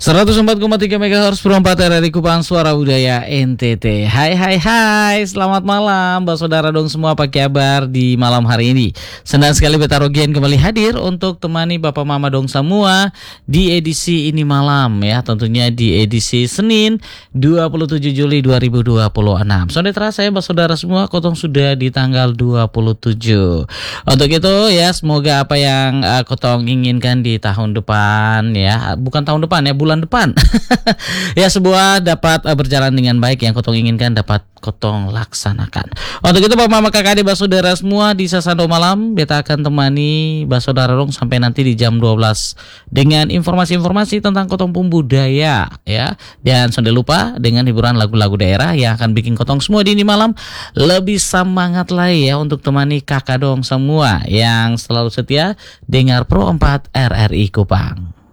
104,3 MHz Perempat RRI Kupang, Suara Budaya NTT. Hai, selamat malam Mbak Saudara dong semua, apa kabar di malam hari ini? Senang sekali Beta Rogian kembali hadir untuk temani Bapak Mama dong semua di edisi ini malam ya. Tentunya di edisi Senin 27 Juli 2026. Saudara saya Mbak Saudara semua, Kotong sudah di tanggal 27. Untuk itu ya, semoga apa yang Kotong inginkan di tahun depan ya, bukan tahun depan ya, bulan depan ya, sebuah dapat berjalan dengan baik, yang Kotong inginkan dapat Kotong laksanakan. Untuk itu Bapak Mama Kakak Adik Saudara semua, di Sasando Malam Beta akan temani Saudara dong sampai nanti di jam 12 dengan informasi-informasi tentang Kotong pun budaya ya. Dan jangan lupa dengan hiburan lagu-lagu daerah yang akan bikin Kotong semua di ini malam lebih semangat lagi ya, untuk temani kakak dong semua yang selalu setia dengar Pro 4 RRI Kupang.